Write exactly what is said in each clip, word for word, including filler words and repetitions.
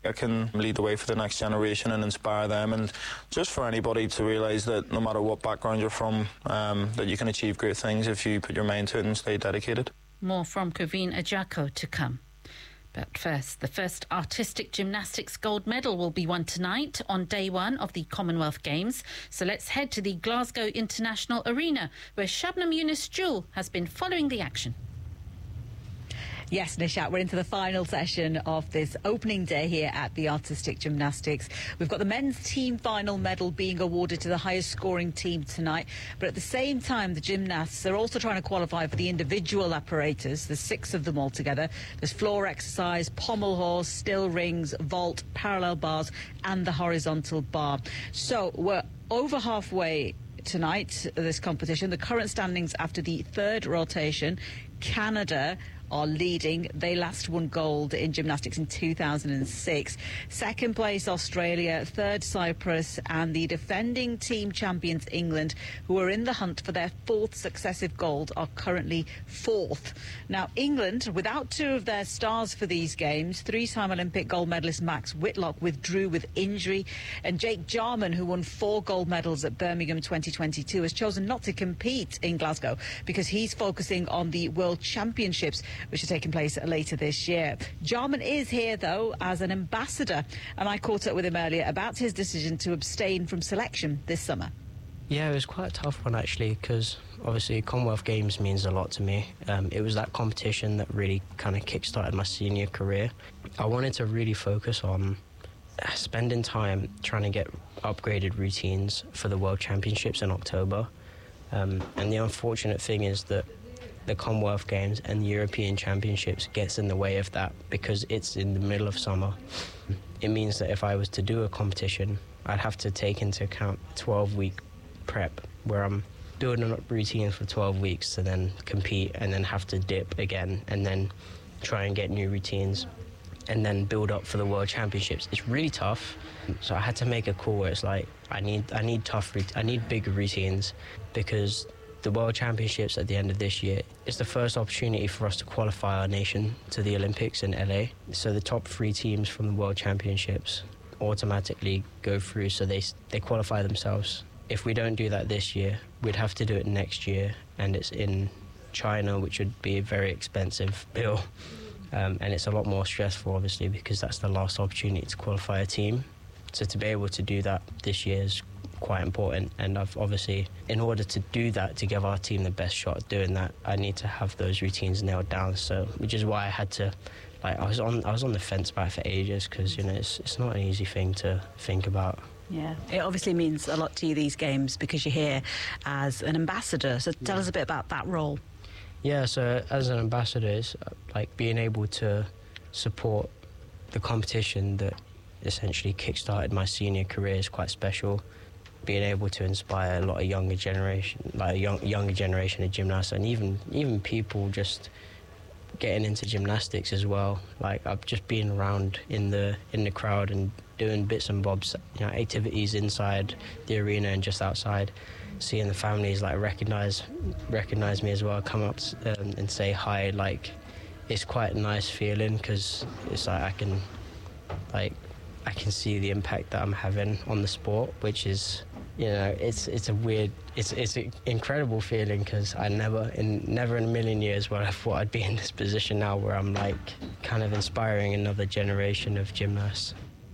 I can lead the way for the next generation and inspire them, and just for anybody to realise that no matter what background you're from, um, that you can achieve great things if you put your mind to it and stay dedicated. More from Kevin Ajako to come. But first, the first artistic gymnastics gold medal will be won tonight on day one of the Commonwealth Games. So let's head to the Glasgow International Arena, where Shabnam Yunus-Jewel has been following the action. Yes, Nishat, we're into the final session of this opening day here at the Artistic Gymnastics. We've got the men's team final medal being awarded to the highest scoring team tonight. But at the same time, the gymnasts are also trying to qualify for the individual apparatus. There's six of them altogether. There's floor exercise, pommel horse, still rings, vault, parallel bars and the horizontal bar. So we're over halfway tonight, this competition. The current standings after the third rotation, Canada are leading. They last won gold in gymnastics in two thousand six. Second place, Australia. Third, Cyprus. And the defending team champions, England, who are in the hunt for their fourth successive gold, are currently fourth. Now, England, without two of their stars for these games, three-time Olympic gold medalist Max Whitlock withdrew with injury, and Jake Jarman, who won four gold medals at Birmingham twenty twenty-two, has chosen not to compete in Glasgow because he's focusing on the World Championships, which are taking place later this year. Jarman is here, though, as an ambassador, and I caught up with him earlier about his decision to abstain from selection this summer. Yeah, it was quite a tough one, actually, because obviously Commonwealth Games means a lot to me. Um, it was that competition that really kind of kick-started my senior career. I wanted to really focus on spending time trying to get upgraded routines for the World Championships in October. Um, and the unfortunate thing is that the Commonwealth Games and the European Championships gets in the way of that because it's in the middle of summer. It means that if I was to do a competition, I'd have to take into account twelve-week prep, where I'm building up routines for twelve weeks to then compete and then have to dip again and then try and get new routines and then build up for the World Championships. It's really tough. So I had to make a call where it's like, I need, I need tough, I need bigger routines, because the World Championships at the end of this year is the first opportunity for us to qualify our nation to the Olympics in L A. So the top three teams from the World Championships automatically go through, so they they qualify themselves. If we don't do that this year, we'd have to do it next year, and it's in China, which would be a very expensive bill. Um, and it's a lot more stressful, obviously, because that's the last opportunity to qualify a team. So to be able to do that this year is quite important, and I've obviously, in order to do that, to give our team the best shot at doing that, I need to have those routines nailed down. So, which is why I had to, like, I was on, I was on the fence about it for ages, because you know it's it's not an easy thing to think about. Yeah, it obviously means a lot to you, these games, because you're here as an ambassador. So tell yeah. us a bit about that role. Yeah, so as an ambassador, it's like being able to support the competition that essentially kick-started my senior career is quite special. Being able to inspire a lot of younger generation, like a young, younger generation of gymnasts, and even even people just getting into gymnastics as well. Like I've just been around in the in the crowd and doing bits and bobs, you know, activities inside the arena and just outside. Seeing the families like recognize recognize me as well, come up um, and say hi. Like it's quite a nice feeling, because it's like I can like I can see the impact that I'm having on the sport, which is, you know, it's it's a weird, it's it's an incredible feeling, because I never in never in a million years would I thought I'd be in this position now, where I'm like kind of inspiring another generation of gymnasts.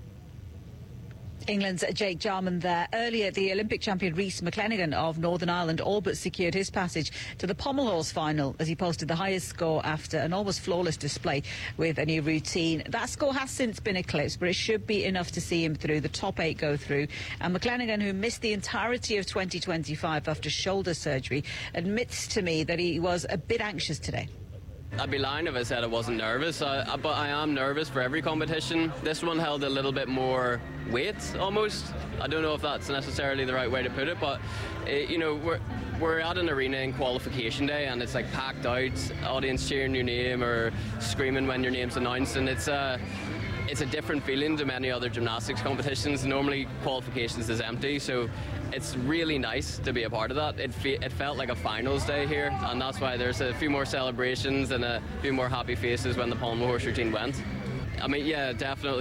England's Jake Jarman there. Earlier, the Olympic champion Rhys McClenaghan of Northern Ireland all but secured his passage to the pommel horse final as he posted the highest score after an almost flawless display with a new routine. That score has since been eclipsed, but it should be enough to see him through. The top eight go through. And McClenaghan, who missed the entirety of twenty twenty-five after shoulder surgery, admits to me that he was a bit anxious today. I'd be lying if I said I wasn't nervous, uh, but I am nervous for every competition. This one held a little bit more weight, almost. I don't know if that's necessarily the right way to put it, but it, you know, we're we're at an arena in qualification day, and it's like packed out, audience cheering your name or screaming when your name's announced, and it's a uh, it's a different feeling to many other gymnastics competitions. Normally qualifications is empty, so it's really nice to be a part of that. It, fe it felt like a finals day here, and that's why there's a few more celebrations and a few more happy faces when the pommel horse routine went. I mean, yeah, definitely.